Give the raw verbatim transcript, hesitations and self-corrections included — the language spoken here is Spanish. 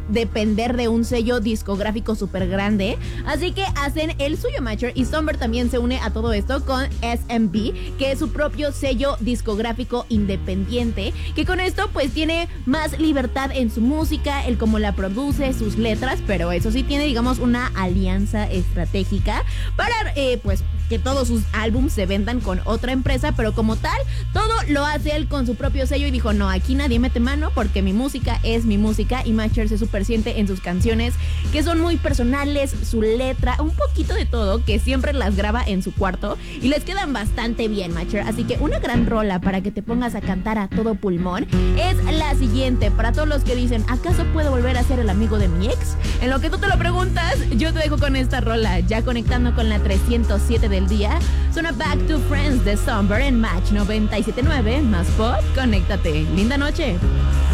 depender de un sello discográfico súper grande. Así que hacen el suyo, Matcher, y Somber también se une a todo esto con S M B, que es su propio sello discográfico independiente, que con esto pues tiene más libertad en su música, el cómo la produce, sus letras, pero eso sí tiene, digamos, una alianza estratégica para eh, pues que todos sus álbumes se vendan con otra empresa, pero como tal, todo lo hace él con su propio sello y dijo, no, aquí nadie mete mano porque mi música es mi música. Y Matcher se super siente en sus canciones, que son muy personales, su letra, un poquito de todo, que siempre las graba en su cuarto y les quedan bastante bien, Matcher. Así que una gran rola para que te pongas a cantar a todo pulmón es la siguiente, para todos los que dicen, ¿acaso puedo volver a ser el amigo de mi ex? En lo que tú te lo preguntas, yo te dejo con esta rola, ya conectando con la trescientos siete del día. Suena Back to Friends de Somber en Match noventa y siete punto nueve, más pop, conéctate. Linda noche.